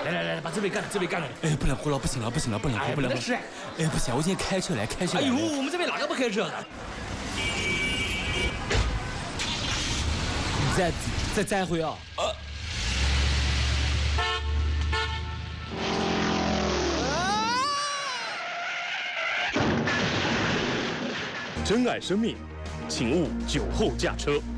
来，把这杯干了，这杯干了。 哎，不能喝了，不行了，不能喝，不能喝。哎，不行，我今天开车来。 哎呦，我们这边哪个不开车的？ 再回啊！ 珍爱生命，请勿酒后驾车。